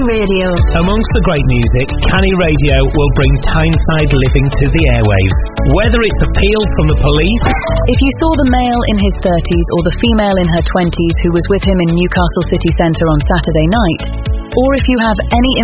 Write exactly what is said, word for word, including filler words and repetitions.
Canny Radio. Amongst the great music, Canny Radio will bring Tyneside living to the airwaves. Whether it's appeal from the police, if you saw the male in his thirties or the female in her twenties who was with him in Newcastle city centre on Saturday night, or if you have any